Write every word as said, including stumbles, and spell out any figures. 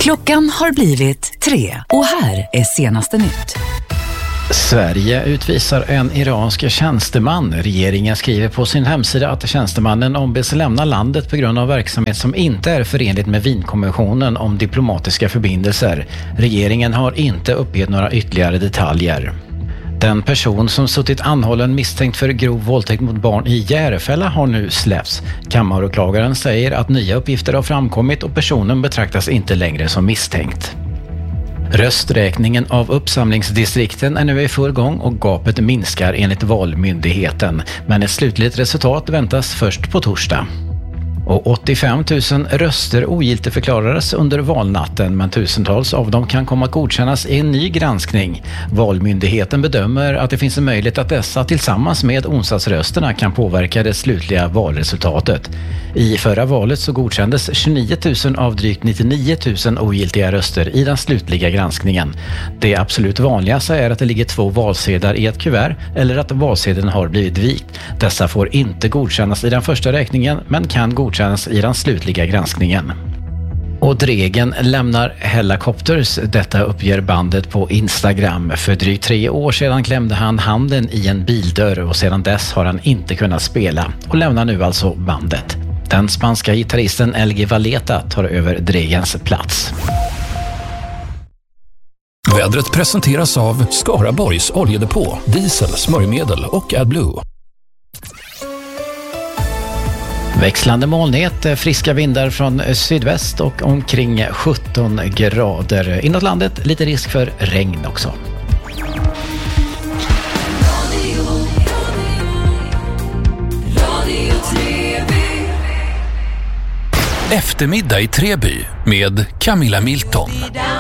Klockan har blivit tre och här är senaste nytt. Sverige utvisar en iransk tjänsteman. Regeringen skriver på sin hemsida att tjänstemannen ombeds lämna landet på grund av verksamhet som inte är förenligt med Wienkonventionen om diplomatiska förbindelser. Regeringen har inte uppgett några ytterligare detaljer. Den person som suttit anhållen misstänkt för grov våldtäkt mot barn i Järfälla har nu släppts. Kammaråklagaren säger att nya uppgifter har framkommit och personen betraktas inte längre som misstänkt. Rösträkningen av uppsamlingsdistrikten är nu i full gång och gapet minskar enligt Valmyndigheten. Men ett slutligt resultat väntas först på torsdag. Och åttiofem tusen röster ogiltigförklarades under valnatten, men tusentals av dem kan komma att godkännas i en ny granskning. Valmyndigheten bedömer att det finns en möjlighet att dessa tillsammans med onsdagsrösterna kan påverka det slutliga valresultatet. I förra valet så godkändes tjugonio tusen av drygt nittionio tusen ogiltiga röster i den slutliga granskningen. Det absolut vanligaste är att det ligger två valsedlar i ett kuvert eller att valsedeln har blivit vikt. Dessa får inte godkännas i den första räkningen men kan godkännas i den slutliga granskningen. Och Dregen lämnar Hellacopters, detta uppger bandet på Instagram. För drygt tre år sedan klämde han handen i en bildörr och sedan dess har han inte kunnat spela och lämnar nu alltså bandet. Den spanska gitarristen El G Valeta tar över Dregens plats. Vädret presenteras av Skaraborgs oljedepå, diesel, smörjmedel och AdBlue. Växlande molnighet, friska vindar från sydväst och omkring sjutton grader. Inåt landet lite risk för regn också. Eftermiddag i Treby med Camilla Milton.